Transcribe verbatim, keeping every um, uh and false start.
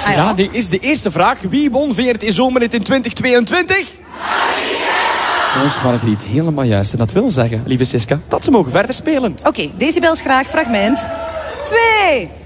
Ah, ja. Ja, die is de eerste vraag. Wie won V R T Zomerhit in twintig tweeëntwintig? Ons Margriet, helemaal juist. En dat wil zeggen, lieve Siska, dat ze mogen verder spelen. Oké, okay, Decibels graag fragment twee.